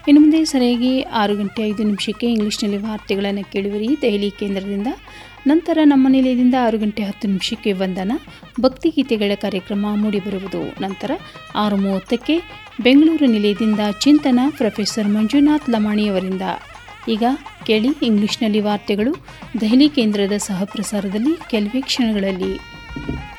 ಇನ್ನು ಮುಂದೆ ಸರಿಯಾಗಿ 6:05 ಇಂಗ್ಲಿಷ್ನಲ್ಲಿ ವಾರ್ತೆಗಳನ್ನು ಕೇಳುವಿರಿ ದೆಹಲಿ ಕೇಂದ್ರದಿಂದ. ನಂತರ ನಮ್ಮ ನಿಲಯದಿಂದ 6:10 ವಂದನ ಭಕ್ತಿಗೀತೆಗಳ ಕಾರ್ಯಕ್ರಮ ಮೂಡಿಬರುವುದು. ನಂತರ 6:30 ಬೆಂಗಳೂರು ನಿಲಯದಿಂದ ಚಿಂತನ ಪ್ರೊಫೆಸರ್ ಮಂಜುನಾಥ್ ಲಮಾಣಿಯವರಿಂದ. ಈಗ ಕೇಳಿ ಇಂಗ್ಲಿಷ್ನಲ್ಲಿ ವಾರ್ತೆಗಳು ದೆಹಲಿ ಕೇಂದ್ರದ ಸಹಪ್ರಸಾರದಲ್ಲಿ ಕೆಲವೇ ಕ್ಷಣಗಳಲ್ಲಿ.